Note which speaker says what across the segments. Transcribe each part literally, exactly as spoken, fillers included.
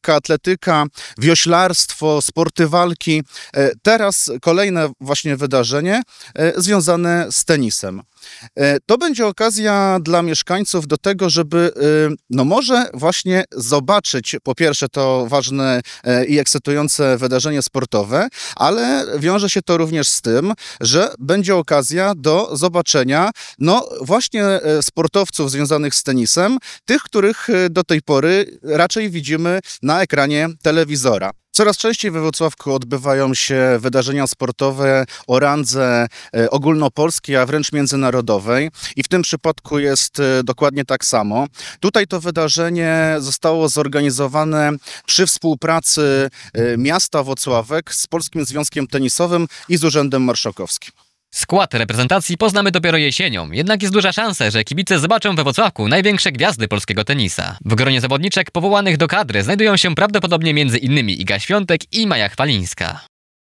Speaker 1: lekka atletyka, wioślarstwo, sporty walki. Teraz kolejne właśnie wydarzenie związane z tenisem. To będzie okazja dla mieszkańców do tego, żeby no może właśnie zobaczyć po pierwsze to ważne i ekscytujące wydarzenie sportowe, ale wiąże się to również z tym, że będzie okazja do zobaczenia no właśnie sportowców związanych z tenisem, tych, których do tej pory raczej widzimy na ekranie telewizora. Coraz częściej we Włocławku odbywają się wydarzenia sportowe o randze ogólnopolskiej, a wręcz międzynarodowej i w tym przypadku jest dokładnie tak samo. Tutaj to wydarzenie zostało zorganizowane przy współpracy miasta Włocławek z Polskim Związkiem Tenisowym i z Urzędem Marszałkowskim.
Speaker 2: Skład reprezentacji poznamy dopiero jesienią, jednak jest duża szansa, że kibice zobaczą we Włocławku największe gwiazdy polskiego tenisa. W gronie zawodniczek powołanych do kadry znajdują się prawdopodobnie między innymi Iga Świątek i Maja Chwalińska.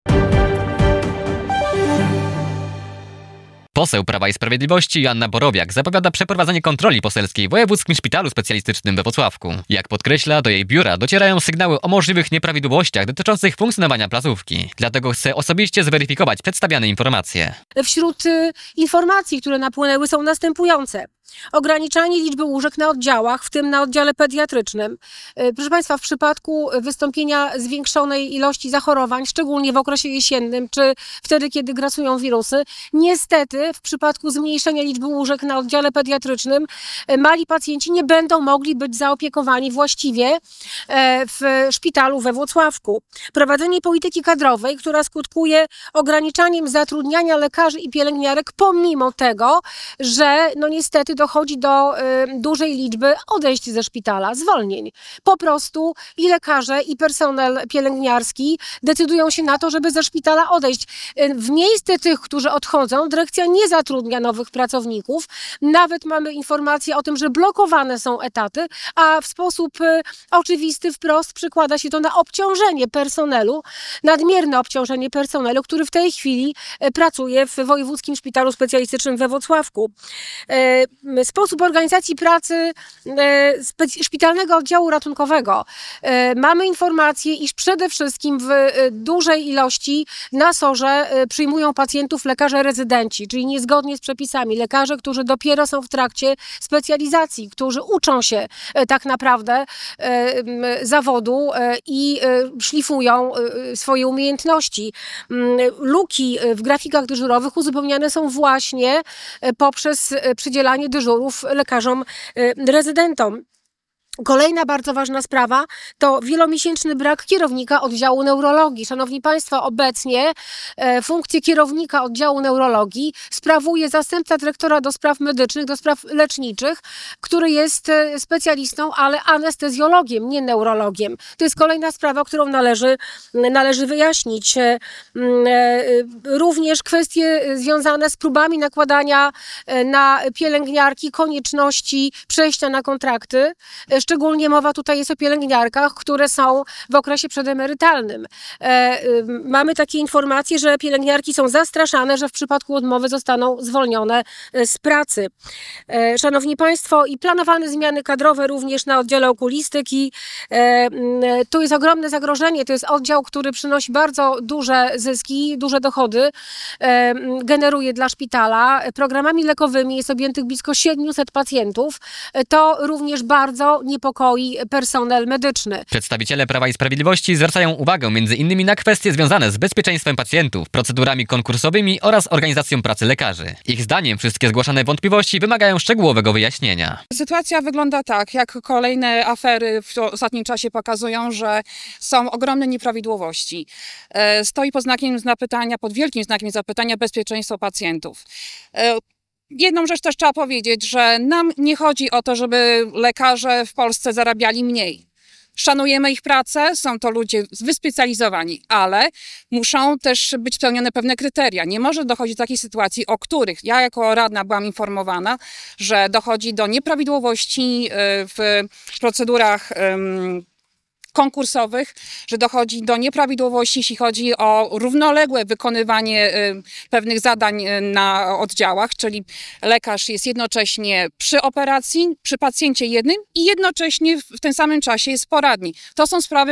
Speaker 2: Poseł Prawa i Sprawiedliwości Joanna Borowiak zapowiada przeprowadzenie kontroli poselskiej w Wojewódzkim Szpitalu Specjalistycznym we Włocławku. Jak podkreśla, do jej biura docierają sygnały o możliwych nieprawidłowościach dotyczących funkcjonowania placówki. Dlatego chce osobiście zweryfikować przedstawiane informacje.
Speaker 3: Wśród y, informacji, które napłynęły, są następujące. Ograniczanie liczby łóżek na oddziałach, w tym na oddziale pediatrycznym. Proszę Państwa, w przypadku wystąpienia zwiększonej ilości zachorowań, szczególnie w okresie jesiennym, czy wtedy, kiedy grasują wirusy, niestety w przypadku zmniejszenia liczby łóżek na oddziale pediatrycznym mali pacjenci nie będą mogli być zaopiekowani właściwie w szpitalu we Włocławku. Prowadzenie polityki kadrowej, która skutkuje ograniczaniem zatrudniania lekarzy i pielęgniarek, pomimo tego, że no niestety dochodzi do y, dużej liczby odejść ze szpitala, zwolnień. Po prostu i lekarze, i personel pielęgniarski decydują się na to, żeby ze szpitala odejść. Y, w miejsce tych, którzy odchodzą, dyrekcja nie zatrudnia nowych pracowników. Nawet mamy informacje o tym, że blokowane są etaty, a w sposób y, oczywisty, wprost przekłada się to na obciążenie personelu, nadmierne obciążenie personelu, który w tej chwili y, pracuje w Wojewódzkim Szpitalu Specjalistycznym we Włocławku. Y, Sposób organizacji pracy szpitalnego oddziału ratunkowego. Mamy informację, iż przede wszystkim w dużej ilości na sorze przyjmują pacjentów lekarze rezydenci, czyli niezgodnie z przepisami. Lekarze, którzy dopiero są w trakcie specjalizacji, którzy uczą się tak naprawdę zawodu i szlifują swoje umiejętności. Luki w grafikach dyżurowych uzupełniane są właśnie poprzez przydzielanie dyżurów lekarzom rezydentom. Kolejna bardzo ważna sprawa to wielomiesięczny brak kierownika oddziału neurologii. Szanowni Państwo, obecnie e, funkcję kierownika oddziału neurologii sprawuje zastępca dyrektora do spraw medycznych, do spraw leczniczych, który jest e, specjalistą, ale anestezjologiem, nie neurologiem. To jest kolejna sprawa, którą należy, należy wyjaśnić. E, e, również kwestie związane z próbami nakładania e, na pielęgniarki konieczności przejścia na kontrakty. Szczególnie mowa tutaj jest o pielęgniarkach, które są w okresie przedemerytalnym. E, y, mamy takie informacje, że pielęgniarki są zastraszane, że w przypadku odmowy zostaną zwolnione z pracy. E, szanowni Państwo, i planowane zmiany kadrowe również na oddziale okulistyki. E, y, tu jest ogromne zagrożenie. To jest oddział, który przynosi bardzo duże zyski, duże dochody, e, generuje dla szpitala. Programami lekowymi jest objętych blisko siedmiuset pacjentów. E, to również bardzo niepokoi personel medyczny.
Speaker 2: Przedstawiciele Prawa i Sprawiedliwości zwracają uwagę między innymi na kwestie związane z bezpieczeństwem pacjentów, procedurami konkursowymi oraz organizacją pracy lekarzy. Ich zdaniem wszystkie zgłaszane wątpliwości wymagają szczegółowego wyjaśnienia.
Speaker 4: Sytuacja wygląda tak, jak kolejne afery w ostatnim czasie pokazują, że są ogromne nieprawidłowości. Stoi pod znakiem zapytania, pod wielkim znakiem zapytania bezpieczeństwo pacjentów. Jedną rzecz też trzeba powiedzieć, że nam nie chodzi o to, żeby lekarze w Polsce zarabiali mniej. Szanujemy ich pracę, są to ludzie wyspecjalizowani, ale muszą też być spełnione pewne kryteria. Nie może dochodzić do takiej sytuacji, o których ja jako radna byłam informowana, że dochodzi do nieprawidłowości w procedurach konkursowych, że dochodzi do nieprawidłowości, jeśli chodzi o równoległe wykonywanie y, pewnych zadań y, na oddziałach, czyli lekarz jest jednocześnie przy operacji, przy pacjencie jednym i jednocześnie w, w tym samym czasie jest poradni. To są sprawy,